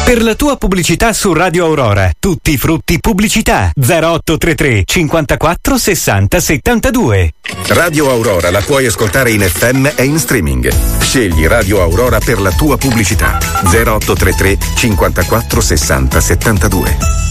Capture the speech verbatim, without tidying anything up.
Per la tua pubblicità su Radio Aurora, tutti i frutti pubblicità. zero otto tre tre cinquantaquattro sessanta settantadue. Radio Aurora la puoi ascoltare in F M e in streaming. Scegli Radio Aurora per la tua pubblicità. zero otto tre tre cinquantaquattro sessanta settantadue.